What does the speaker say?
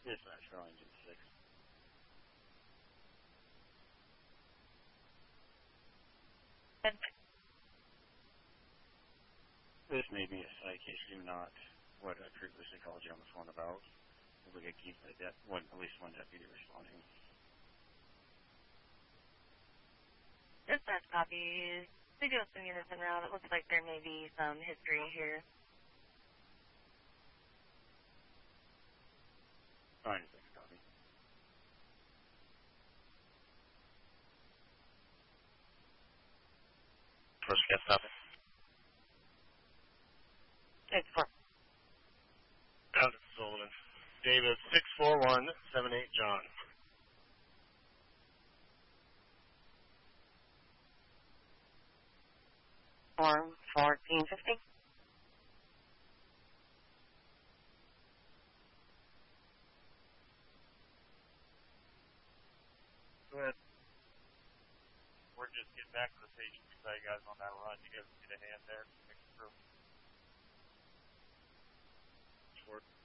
Dispatch for engine 6. This may be a site issue, not what I previously called you on the phone about. If we could keep at least one deputy responding. Dispatch copies. We do have some units en route. It looks like there may be some history here. Fine, copy. First guest copy. It's 4. Out of Sullivan. David 64178 John. Form 1450. Go ahead. We're just getting back to the station beside you guys on that run. You guys need a hand there. Make it through. Short.